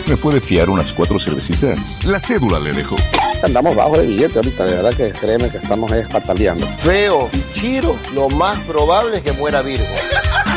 ¿Me puede fiar unas 4 cervecitas? La cédula le dejo. Andamos bajo de billete ahorita, de verdad que créeme que estamos pataleando. Feo, Chiro, lo más probable es que muera Virgo.